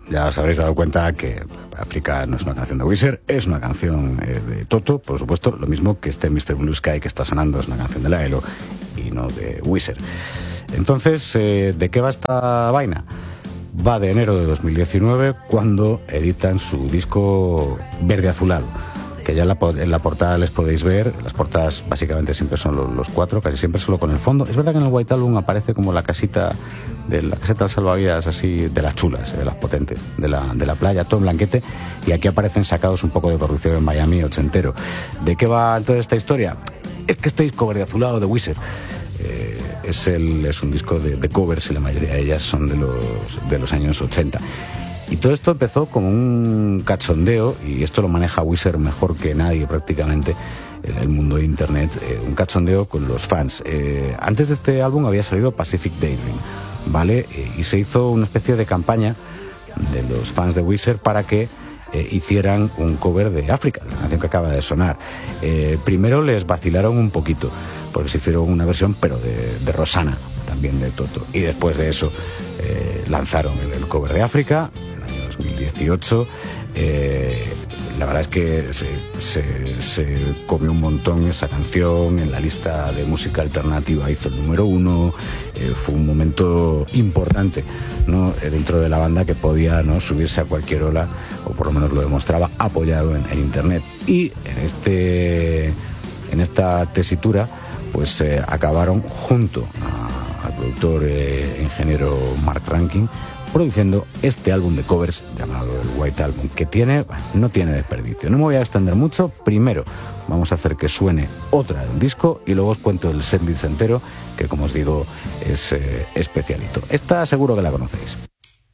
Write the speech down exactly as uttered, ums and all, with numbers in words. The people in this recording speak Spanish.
ya os habréis dado cuenta que África no es una canción de Weezer, es una canción eh, de Toto, por supuesto, lo mismo que este mister Blue Sky que está sonando es una canción de la ELO y no de Weezer. Entonces, eh, ¿de qué va esta vaina? Va de enero de dos mil diecinueve, cuando editan su disco Verde Azulado, que ya en la, en la portada les podéis ver. Las portadas básicamente siempre son los, los cuatro, casi siempre solo con el fondo. Es verdad que en el White Album aparece como la casita de la caseta del salvavidas, así, de las chulas, de las potentes, de la, de la playa, todo en blanquete, y aquí aparecen sacados un poco de corrupción en Miami ochentero. ¿De qué va toda esta historia? Es que este disco Verde Azulado de Weezer eh, es, el, es un disco de, de covers, y la mayoría de ellas son de los, de los años ochenta. Y todo esto empezó como un cachondeo, y esto lo maneja Weezer mejor que nadie prácticamente en el mundo de internet, eh, un cachondeo con los fans. Eh, antes de este álbum había salido Pacific Daydream, ¿vale? Eh, y se hizo una especie de campaña de los fans de Weezer para que eh, hicieran un cover de África, la canción que acaba de sonar. Eh, primero les vacilaron un poquito, porque se hicieron una versión, pero de, de Rosanna, también de Toto. Y después de eso eh, lanzaron el, el cover de África en el año dos mil dieciocho. Eh, la verdad es que se, se, se comió un montón esa canción. En la lista de música alternativa hizo el número uno. Eh, fue un momento importante, ¿no?, dentro de la banda, que podía, ¿no?, subirse a cualquier ola, o por lo menos lo demostraba, apoyado en, en internet. Y en este en esta tesitura pues eh, acabaron junto a, al productor e ingeniero Mark Rankin produciendo este álbum de covers llamado el White Album, que tiene, no tiene desperdicio. No me voy a extender mucho. Primero vamos a hacer que suene otra del disco y luego os cuento el setlist entero, que como os digo es eh, especialito. Esta seguro que la conocéis.